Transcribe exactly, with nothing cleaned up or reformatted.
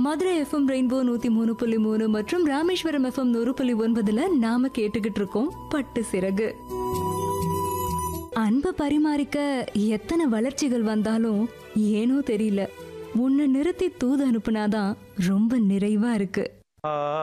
Madurai FM rainbow நூத்தி மூணு புள்ளி மூணு மற்றும் ராமேஸ்வரம் எஃப்எம் நூறு புள்ளி ஒன்பதுல நாம கேட்டுக்கிட்டு இருக்கோம் பட்டு சிறகு. அன்பை பரிமாறிக்க எத்தனை வளர்ச்சிகள் வந்தாலும் ஏனோ தெரியல, உன்னை நிறுத்தி தூது அனுப்புனாதான் ரொம்ப நிறைவா இருக்கு.